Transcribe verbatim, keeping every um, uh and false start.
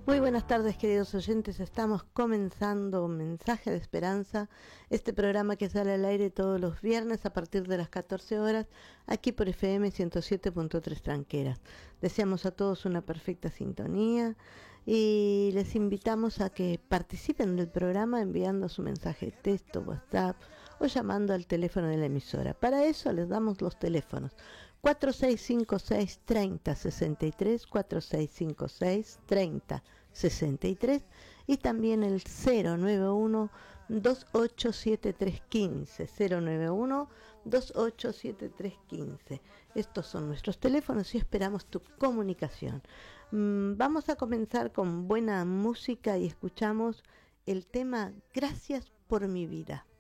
Muy buenas tardes, queridos oyentes. Estamos comenzando Mensaje de Esperanza, este programa que sale al aire todos los viernes a partir de las catorce horas, aquí por F M ciento siete punto tres Tranqueras. Deseamos a todos una perfecta sintonía y les invitamos a que participen del programa enviando su mensaje de texto, WhatsApp o llamando al teléfono de la emisora. Para eso les damos los teléfonos cuatro seis cinco seis, treinta, sesenta y tres, cuatro seis cinco seis, treinta, sesenta y tres y también el cero nueve uno, dos ocho siete tres uno cinco, cero nueve uno, dos ocho siete tres uno cinco. Estos son nuestros teléfonos y esperamos tu comunicación. Mm, vamos a comenzar con buena música y escuchamos el tema Gracias por mi vida.